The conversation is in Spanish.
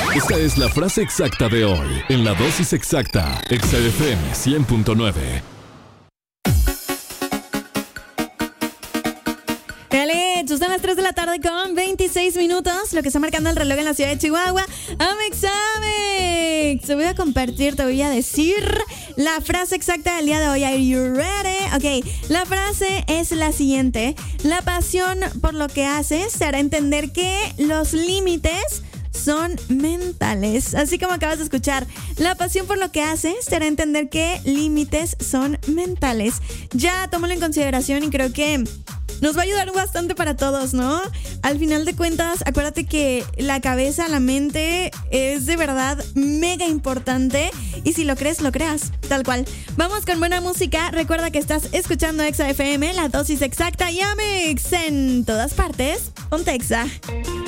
Esta es la frase exacta de hoy, en la dosis exacta, Exa FM 100.9. Son las 3 de la tarde con 26 minutos, lo que está marcando el reloj en la ciudad de Chihuahua. Amex, te voy a compartir, te voy a decir la frase exacta del día de hoy. Are you ready? Ok, la frase es la siguiente: la pasión por lo que haces te hará entender que los límites son mentales. Así como acabas de escuchar, la pasión por lo que haces te hará entender que límites son mentales. Ya tómalo en consideración y creo que nos va a ayudar bastante para todos, ¿no? Al final de cuentas, acuérdate que la cabeza, la mente es de verdad mega importante. Y si lo crees, lo creas, tal cual. Vamos con buena música. Recuerda que estás escuchando Exa FM, la dosis exacta y Amex en todas partes. Ponte Exa.